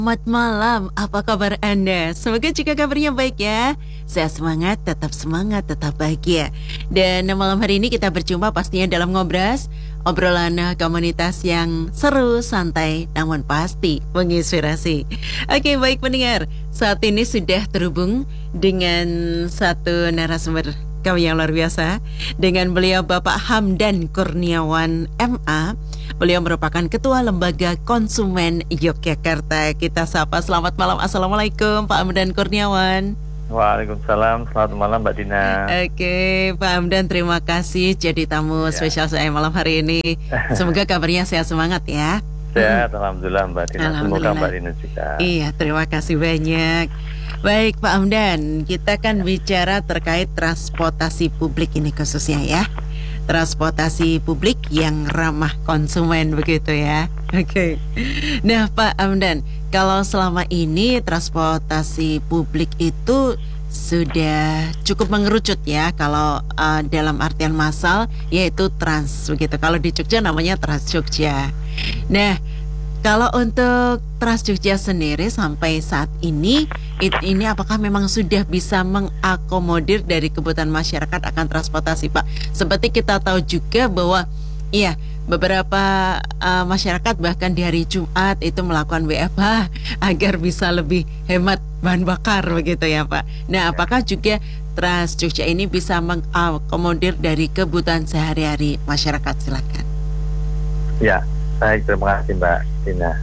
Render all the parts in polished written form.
Selamat malam, apa kabar Anda? Semoga juga kabarnya baik ya. Saya semangat, tetap bahagia. Dan malam hari ini kita berjumpa pastinya dalam Ngobras, obrolan komunitas yang seru, santai, namun pasti menginspirasi. Oke, baik pendengar, saat ini sudah terhubung dengan satu narasumber kami yang luar biasa, dengan beliau Bapak Hamdan Kurniawan MA. Beliau merupakan Ketua Lembaga Konsumen Yogyakarta. Kita sapa, selamat malam. Assalamualaikum Pak Hamdan Kurniawan. Waalaikumsalam, selamat malam Mbak Dina. Oke, Pak Hamdan, terima kasih jadi tamu spesial saya malam hari ini. Semoga kabarnya sehat, semangat ya. Sehat, Alhamdulillah Mbak Dina. Semoga Mbak Dina juga. Iya, terima kasih banyak. Baik Pak Hamdan, kita kan bicara terkait transportasi publik ini khususnya ya. Transportasi publik yang ramah konsumen begitu ya. Oke. Nah Pak Hamdan, kalau selama ini transportasi publik itu sudah cukup mengerucut ya. Kalau dalam artian massal yaitu Trans begitu. Kalau di Jogja namanya Trans Jogja. Nah, kalau untuk Trans Jogja sendiri sampai saat ini apakah memang sudah bisa mengakomodir dari kebutuhan masyarakat akan transportasi, Pak? Seperti kita tahu juga bahwa beberapa masyarakat bahkan di hari Jumat itu melakukan WFH agar bisa lebih hemat bahan bakar begitu ya, Pak. Nah, apakah juga Trans Jogja ini bisa mengakomodir dari kebutuhan sehari-hari masyarakat? Silakan. Ya, baik, terima kasih Mbak Dina.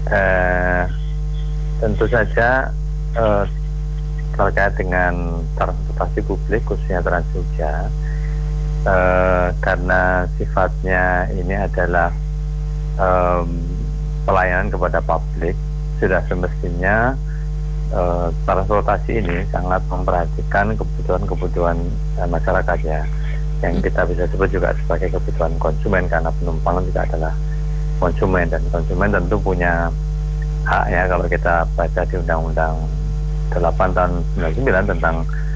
Tentu saja terkait dengan transportasi publik khususnya Trans Jogja, karena sifatnya ini adalah pelayanan kepada publik, sudah semestinya transportasi ini sangat memperhatikan kebutuhan-kebutuhan masyarakat ya, yang kita bisa sebut juga sebagai kebutuhan konsumen, karena penumpang juga adalah konsumen, dan konsumen tentu punya hak ya. Kalau kita baca di Undang-Undang 8 tahun 99 tentang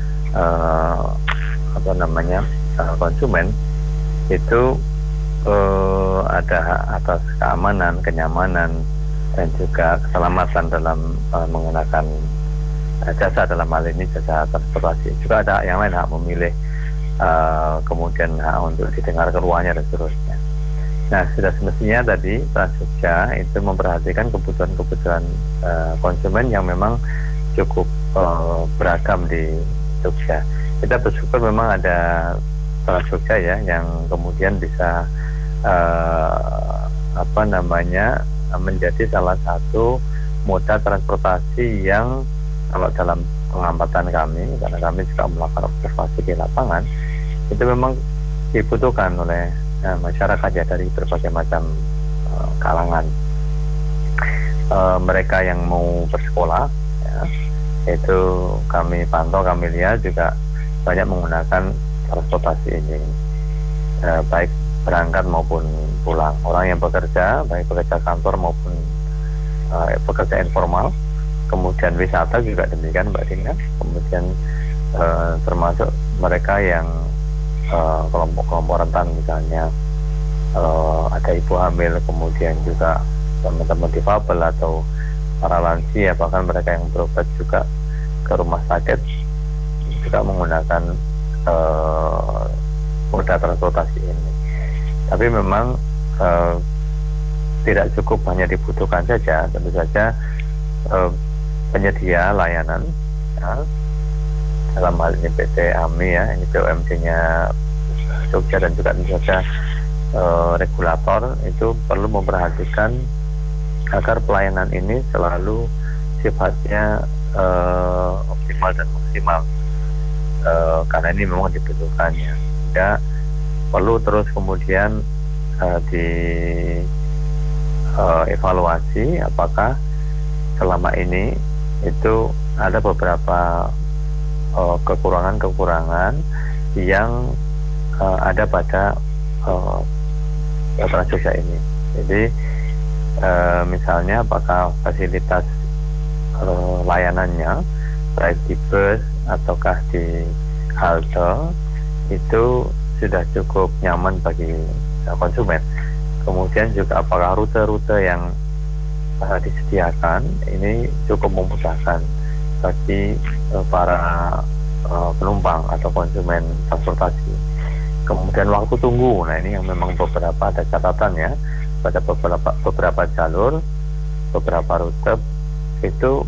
konsumen, itu ada hak atas keamanan, kenyamanan, dan juga keselamatan dalam menggunakan jasa, dalam hal ini jasa transportasi. Juga ada hak yang lain, hak memilih, kemudian hak untuk didengar keluarnya dan seterusnya. Nah, sudah semestinya tadi Trans Jogja itu memperhatikan kebutuhan-kebutuhan konsumen yang memang cukup beragam di Jogja. Kita bersyukur memang ada Trans Jogja ya, yang kemudian bisa menjadi salah satu moda transportasi yang, kalau dalam pengamatan kami, karena kami juga melakukan observasi di lapangan, itu memang dibutuhkan oleh masyarakat ya, dari berbagai macam kalangan. Mereka yang mau bersekolah ya, itu kami pantau, kami lihat juga banyak menggunakan transportasi ini, baik berangkat maupun pulang. Orang yang bekerja, baik pekerja kantor maupun pekerja informal, kemudian wisata juga demikian Mbak Dina, kemudian termasuk mereka yang kelompok-kelompok rentan, misalnya ada ibu hamil, kemudian juga teman-teman difabel atau para lansia, bahkan mereka yang berobat juga ke rumah sakit juga menggunakan moda transportasi ini. Tapi memang tidak cukup hanya dibutuhkan saja, tentu saja penyedia layanan ya, dalam hal ini PT AMI ya, ini BUMD-nya Jogja, dan juga tentu saja regulator itu perlu memperhatikan agar pelayanan ini selalu sifatnya optimal dan maksimal, karena ini memang dibutuhkannya. Ya, perlu terus kemudian evaluasi apakah selama ini itu ada beberapa kekurangan-kekurangan yang ada pada Trans Jogja ini. Jadi misalnya apakah fasilitas layanannya, baik di bus ataukah di halte, itu sudah cukup nyaman bagi konsumen. Kemudian juga apakah rute-rute yang disediakan ini cukup memudahkan bagi para penumpang atau konsumen transportasi. Kemudian waktu tunggu, nah ini yang memang beberapa ada catatannya pada beberapa jalur, beberapa rute itu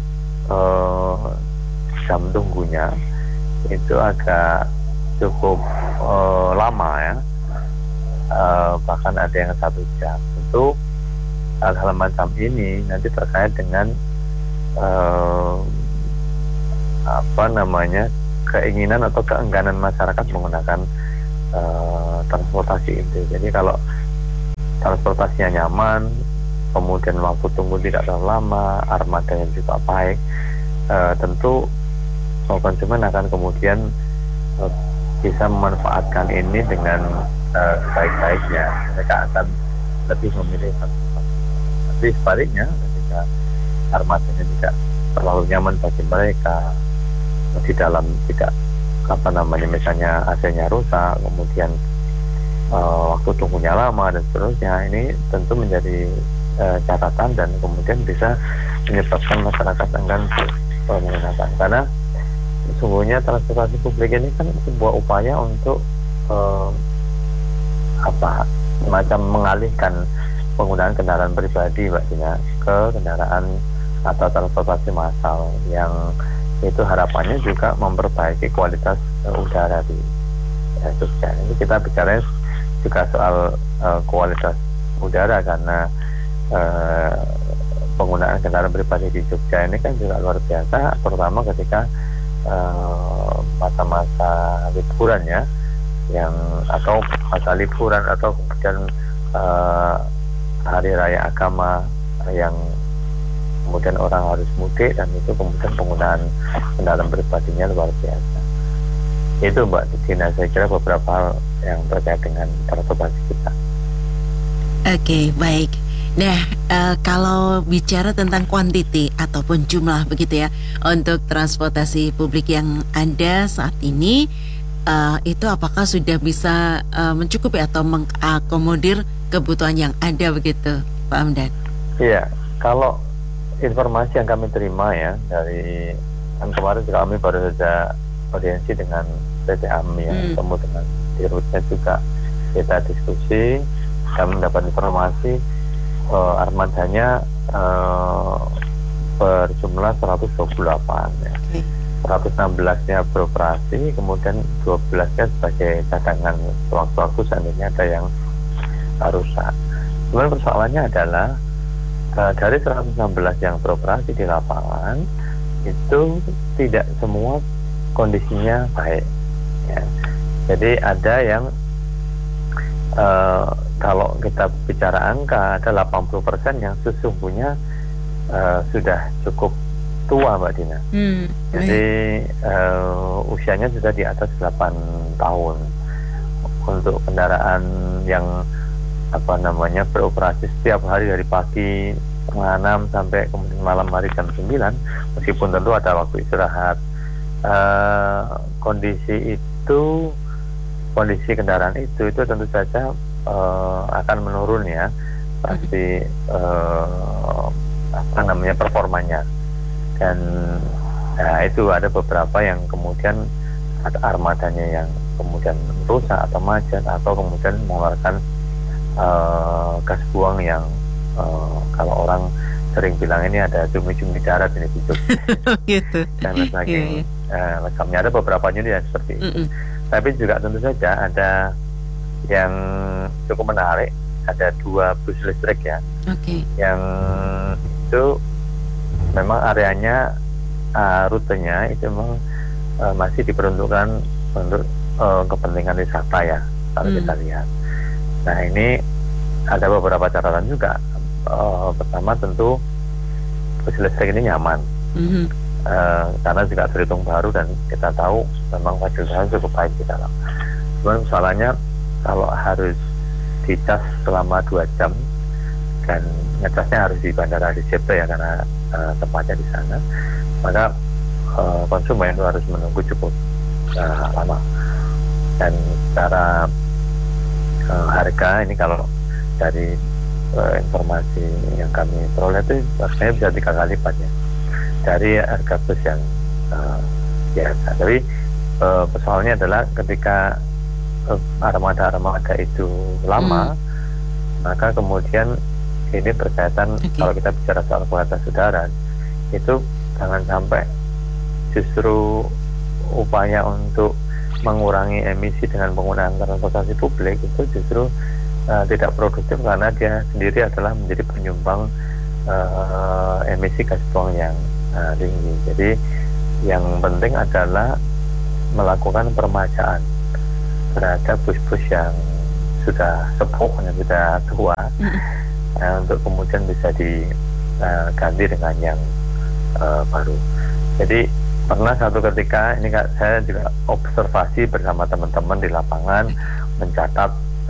jam tunggunya itu agak cukup lama ya, bahkan ada yang 1 jam. Itu hal-hal macam ini nanti terkait dengan keinginan atau keengganan masyarakat menggunakan transportasi itu. Jadi kalau transportasinya nyaman, kemudian waktu tunggu tidak terlalu lama, armadanya juga baik, tentu konsumen akan kemudian bisa memanfaatkan ini dengan sebaik-baiknya. Mereka akan lebih memilih transportasi. Tapi sebaliknya, ketika armadanya tidak terlalu nyaman bagi mereka, di dalam tidak misalnya AC-nya rusak, kemudian waktu tunggunya lama dan seterusnya, ini tentu menjadi catatan dan kemudian bisa menyebabkan masyarakat enggan menggunakan. Karena sesungguhnya transportasi publik ini kan sebuah upaya untuk semacam mengalihkan penggunaan kendaraan pribadi, Mbak Dina, ke kendaraan atau transportasi massal yang itu harapannya juga memperbaiki kualitas udara di Jogja. Ini kita bicara juga soal kualitas udara, karena penggunaan kendaraan pribadi di Jogja ini kan juga luar biasa, terutama ketika masa-masa liburan ya, atau masa liburan atau kemudian hari raya agama yang kemudian orang harus mudik, dan itu kemudian penggunaan kendaraan pribadinya luar biasa. Itu Mbak Dina, saya kira beberapa hal yang terkait dengan transportasi kita. Oke, baik. Nah, kalau bicara tentang kuantiti ataupun jumlah begitu ya, untuk transportasi publik yang ada saat ini, itu apakah sudah bisa mencukupi atau mengakomodir kebutuhan yang ada begitu, Pak Hamdan? Iya, kalau informasi yang kami terima ya dari kemarin juga kami baru saja audiensi dengan PT AMI ya, ketemu dengan dirutnya juga, kita diskusi, kami mendapat informasi armadanya berjumlah 128 ya. 116-nya beroperasi, kemudian 12-nya sebagai cadangan sewaktu-waktu seandainya ada yang rusak. Kemudian persoalannya adalah dari 116 yang beroperasi di lapangan itu tidak semua kondisinya baik ya. Jadi ada yang kalau kita bicara angka, ada 80% yang sesungguhnya sudah cukup tua, Mbak Dina. Jadi usianya sudah di atas 8 tahun. Untuk kendaraan yang beroperasi setiap hari dari pagi setengah 6 sampai kemudian malam hari jam 9, meskipun tentu ada waktu istirahat, kondisi kendaraan itu tentu saja akan menurun ya, pasti performanya. Dan itu ada beberapa yang kemudian ada armadanya yang kemudian rusak atau macet, atau kemudian mengeluarkan gas buang yang kalau orang sering bilang ini ada cumi-cumi darat ini hidup gitu. Dan saking lekamnya ada beberapa unit yang seperti itu. Tapi juga tentu saja ada yang cukup menarik, ada 2 bus listrik ya, yang itu memang areanya rutenya itu memang masih diperuntukkan untuk kepentingan wisata ya, kalau kita lihat. Nah, ini ada beberapa catatan juga. Pertama tentu bus listrik ini nyaman, karena juga terhitung baru dan kita tahu memang fasilitasnya cukup baik di dalam. Cuman soalnya kalau harus dicas selama 2 jam, dan ngecasnya harus di Bandara Adi Sucipto ya, karena tempatnya di sana, maka konsumen itu harus menunggu cukup lama. Dan secara harga ini kalau dari informasi yang kami peroleh itu harganya bisa 3 kali lipatnya dari harga bus yang biasa. Tapi persoalannya adalah ketika armada itu lama, maka kemudian ini berkaitan kalau kita bicara soal kualitas udara, itu jangan sampai justru upaya untuk mengurangi emisi dengan penggunaan transportasi publik itu justru tidak produktif, karena dia sendiri adalah menjadi penyumbang emisi gas buang yang tinggi. Jadi yang penting adalah melakukan permajaan terhadap bus-bus yang sudah sepuh, yang sudah tua, untuk kemudian bisa diganti dengan yang baru. Jadi pernah satu ketika ini saya juga observasi bersama teman-teman di lapangan, mencatat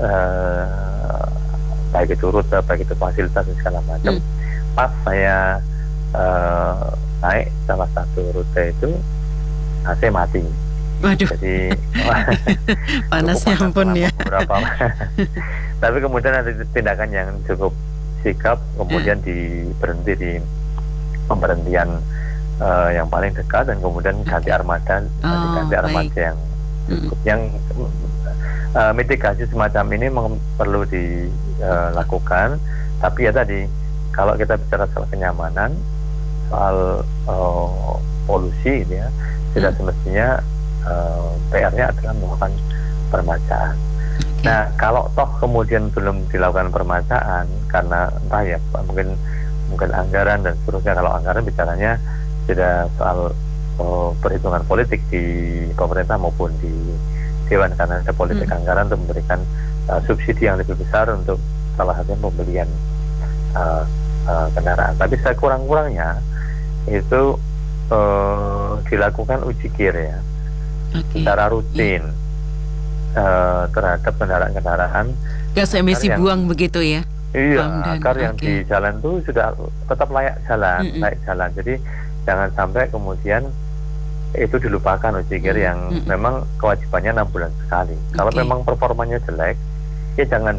baik itu rute, baik itu fasilitas dan segala macam. Pas saya naik salah satu rute itu AC mati. Waduh. Jadi panasnya ampun ya. Tapi kemudian ada tindakan yang cukup sikap, kemudian berhenti di pemberhentian yang paling dekat, dan kemudian ganti armada, yang cukup. Yang mitigasi semacam ini perlu dilakukan. Tapi ya tadi, kalau kita bicara soal kenyamanan, soal polusi gitu ya, sudah semestinya PR-nya adalah melakukan permajaan. Nah, kalau toh kemudian belum dilakukan permajaan karena entah ya mungkin anggaran dan seterusnya. Kalau anggaran bicaranya tidak soal perhitungan politik di pemerintah maupun di Dewan, karena ada politik anggaran untuk memberikan subsidi yang lebih besar untuk salah satunya pembelian kendaraan. Tapi sekurang-kurangnya itu dilakukan uji kir ya, secara rutin terhadap kendaraan-kendaraan gas emisi buang begitu ya. Iya, agar yang di jalan itu sudah tetap layak jalan. Jadi jangan sampai kemudian itu dilupakan uji kir yang memang kewajibannya 6 bulan sekali. Kalau memang performanya jelek, ya jangan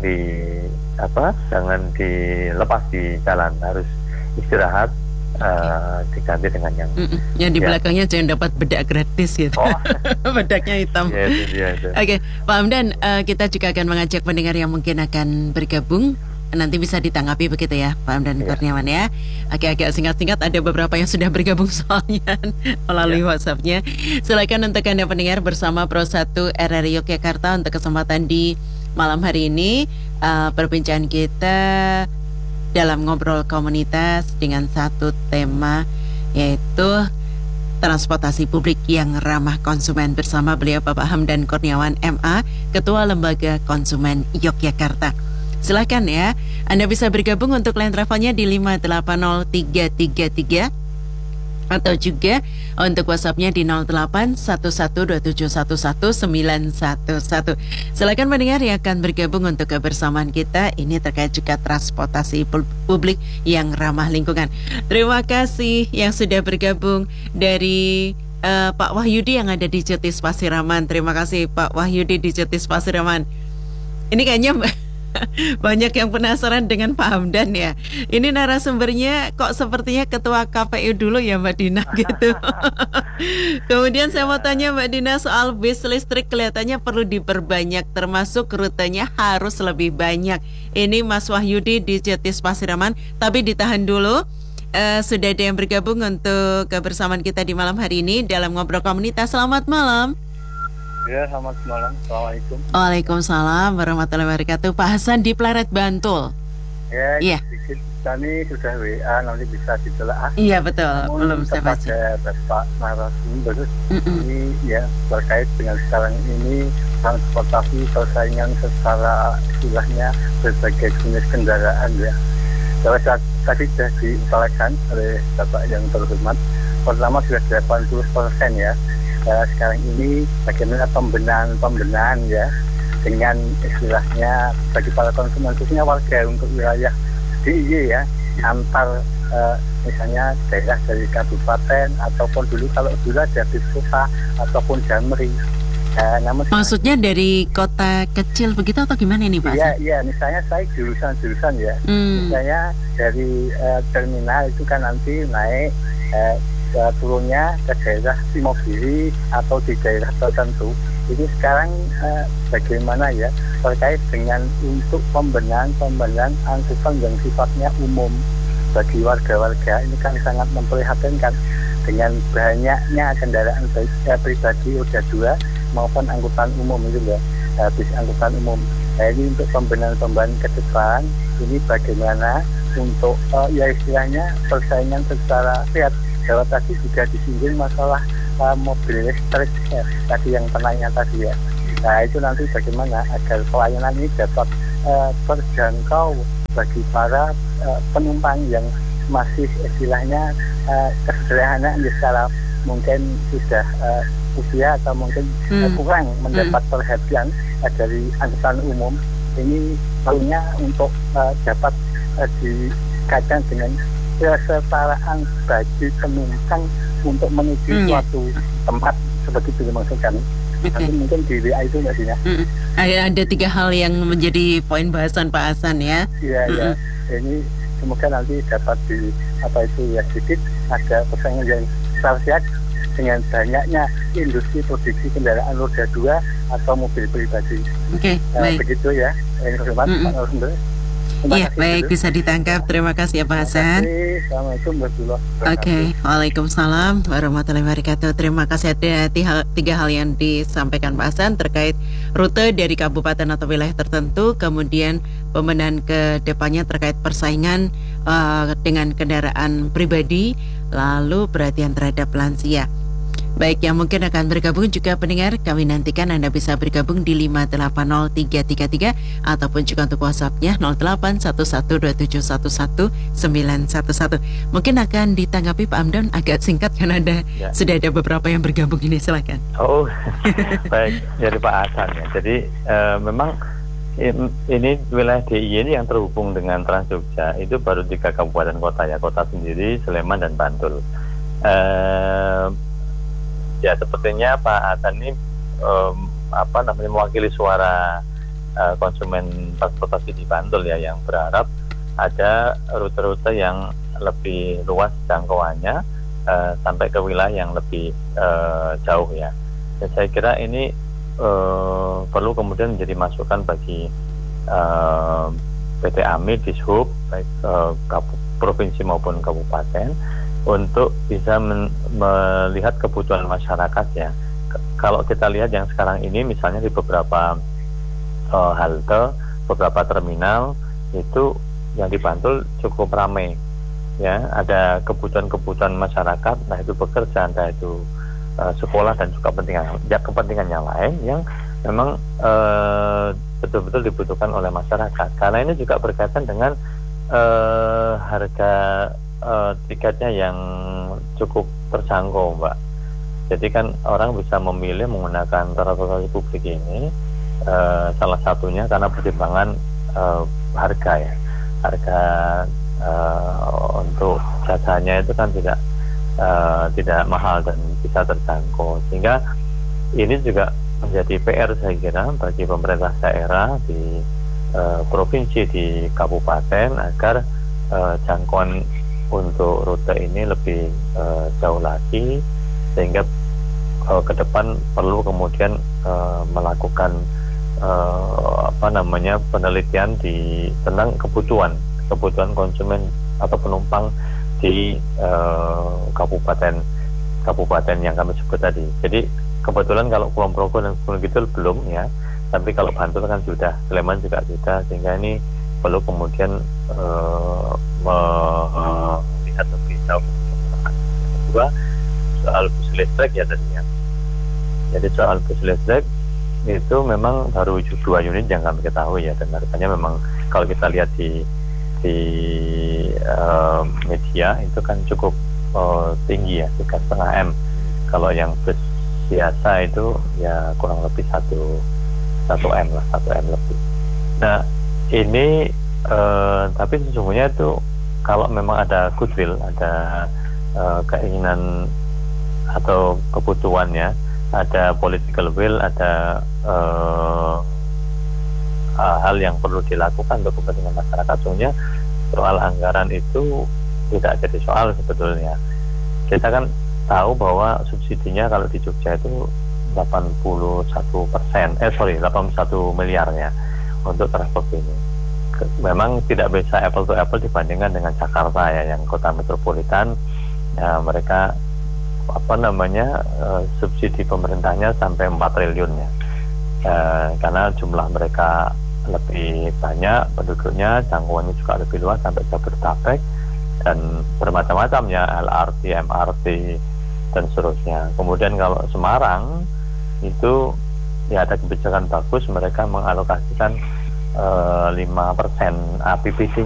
dilepas di jalan, harus istirahat, diganti dengan yang di belakangnya jangan dapat bedak gratis gitu. Bedaknya hitam. Oke, Pak Hamdan, kita juga akan mengajak pendengar yang mungkin akan bergabung, nanti bisa ditanggapi begitu ya Pak Hamdan Kurniawan ya. Agak singkat-singkat, ada beberapa yang sudah bergabung soalnya melalui WhatsApp-nya. Silakan untuk Anda pendengar bersama Pro 1 RRI Yogyakarta untuk kesempatan di malam hari ini. Perbincangan kita dalam ngobrol komunitas dengan satu tema, yaitu transportasi publik yang ramah konsumen, bersama beliau Bapak Hamdan Kurniawan MA, Ketua Lembaga Konsumen Yogyakarta. Silakan ya, Anda bisa bergabung untuk line travelnya di 580333 atau juga untuk WhatsApp-nya di 0811271111. Silakan pendengar yang akan bergabung untuk kebersamaan kita ini terkait juga transportasi publik yang ramah lingkungan. Terima kasih yang sudah bergabung dari Pak Wahyudi yang ada di Jetis Pasiraman. Terima kasih Pak Wahyudi di Jetis Pasiraman. Ini kayaknya banyak yang penasaran dengan Pak Hamdan ya. Ini narasumbernya kok sepertinya ketua KPU dulu ya Mbak Dina gitu. Kemudian saya mau tanya Mbak Dina soal bis listrik, kelihatannya perlu diperbanyak, termasuk rutenya harus lebih banyak. Ini Mas Wahyudi di Jetis Pasiraman. Tapi ditahan dulu, sudah ada yang bergabung untuk kebersamaan kita di malam hari ini dalam Ngobrol Komunitas. Selamat malam. Ya, selamat malam. Assalamualaikum. Waalaikumsalam warahmatullahi wabarakatuh. Pak Hasan di Pleret, Bantul. Ya, kami sudah WA, nanti bisa ditelaah. Iya betul. Belum saya baca. Pak narasumber ini ya terkait dengan sekarang ini transportasi persaingan secara istilahnya berbagai jenis kendaraan ya. Kalau tadi sudah diutarakan oleh Bapak yang terhormat, pertama sudah 80% ya. Sekarang ini bagaimana pembenahan ya dengan istilahnya bagi para konsumen, khususnya warga untuk wilayah DIY ya, antar misalnya daerah dari kabupaten ataupun dulu kalau dulu ada bis kota ataupun Jamri Namun Maksudnya dari kota kecil begitu atau gimana ini Pak? Iya, misalnya saya jurusan ya. Misalnya dari terminal itu kan nanti naik turunnya ke daerah Timogiri atau di daerah tertentu. Jadi sekarang bagaimana ya terkait dengan untuk pembenahan angkutan yang sifatnya umum bagi warga-warga, ini kan sangat memprihatinkan dengan banyaknya kendaraan pribadi roda 2 maupun angkutan umum itu ya, bis angkutan umum. Nah, ini untuk pembenahan ke depan ini bagaimana untuk ya istilahnya persaingan secara sehat. Bahwa tadi juga disinggung masalah mobil listrik tadi yang penanya tadi ya. Nah itu nanti bagaimana agar pelayanan ini dapat terjangkau bagi para penumpang yang masih istilahnya kesederhanaan secara mungkin sudah usia atau mungkin kurang mendapat perhatian dari angkutan umum. Ini perlunya untuk dapat dikaitkan dengan kesetaraan bagi penumpang untuk menuju suatu tempat seperti itu maksud kami. Nanti mungkin di WA itu nggak sih ya? Ada 3 hal yang menjadi poin bahasan Pak Hasan ya. Iya. Ini semoga nanti dapat sedikit ada persaingan yang sehat dengan banyaknya industri produksi kendaraan roda 2 atau mobil pribadi. Baik. Begitu ya. Pak Narasumber. Iya, baik, bisa ditangkap. Terima kasih ya Pak Hasan. Assalamualaikum warahmatullahi wabarakatuh. Waalaikumsalam warahmatullahi wabarakatuh. Terima kasih. Ada 3 hal yang disampaikan Pak Hasan terkait rute dari kabupaten atau wilayah tertentu, kemudian pembenahan ke depannya terkait persaingan dengan kendaraan pribadi, lalu perhatian terhadap lansia. Baik, yang mungkin akan bergabung juga pendengar, kami nantikan Anda bisa bergabung di 5803333 ataupun juga untuk WhatsApp-nya 0811271111. Mungkin akan ditanggapi Pak Amdan agak singkat karena sudah ada beberapa yang bergabung ini, silakan. Baik, dari Pak Hasan ya. Jadi memang ini wilayah DIY ini yang terhubung dengan Trans Jogja itu baru 3 kabupaten kota ya, kota sendiri, Sleman dan Bantul. Ya sepertinya Pak Hasan ini mewakili suara konsumen transportasi di Bantul ya, yang berharap ada rute-rute yang lebih luas jangkauannya sampai ke wilayah yang lebih jauh ya. Dan saya kira ini perlu kemudian menjadi masukan bagi PT AMI, Dishub, baik provinsi maupun kabupaten, untuk bisa melihat kebutuhan masyarakat ya. Kalau kita lihat yang sekarang ini misalnya di beberapa halte, beberapa terminal itu yang di Bantul cukup ramai ya. Ada kebutuhan masyarakat, nah itu bekerja, entah itu sekolah dan juga kepentingannya lain yang memang betul-betul dibutuhkan oleh masyarakat. Karena ini juga berkaitan dengan harga tiketnya yang cukup terjangkau, Mbak. Jadi kan orang bisa memilih menggunakan transportasi publik ini salah satunya karena pertimbangan harga ya. Harga untuk jasanya itu kan tidak mahal dan bisa terjangkau. Sehingga ini juga menjadi PR saya kira bagi pemerintah daerah di provinsi, di kabupaten, agar jangkauan untuk rute ini lebih jauh lagi, sehingga ke depan perlu kemudian melakukan penelitian tentang kebutuhan konsumen atau penumpang di kabupaten yang kami sebut tadi. Jadi kebetulan kalau Kulon Progo dan Gunung Kidul belum ya, tapi kalau Bantul kan sudah, Sleman juga sudah, sehingga ini perlu kemudian melihat lebih jauh. Kedua, soal bus listrik ya tadinya. Jadi soal bus listrik itu memang baru 2 unit yang kami ketahui ya, dan harganya memang kalau kita lihat di media itu kan cukup tinggi ya, 3,5 M. Kalau yang bus biasa itu ya kurang lebih 1 M lah, 1 M lebih. Nah ini tapi sesungguhnya itu kalau memang ada goodwill, ada keinginan atau kebutuhannya ada political will, ada hal yang perlu dilakukan untuk kepentingan masyarakat. Soalnya soal anggaran itu tidak jadi soal sebetulnya. Kita kan tahu bahwa subsidinya kalau di Jogja itu 81 miliar ya untuk transport ini. Memang tidak bisa apple to apple dibandingkan dengan Jakarta ya, yang kota metropolitan ya, mereka subsidi pemerintahnya sampai 4 triliun ya, karena jumlah mereka lebih banyak penduduknya, jangkauannya juga lebih luas sampai Jabodetabek dan bermacam-macam ya, LRT, MRT dan seterusnya. Kemudian kalau Semarang itu ya ada kebijakan bagus, mereka mengalokasikan 5% APBD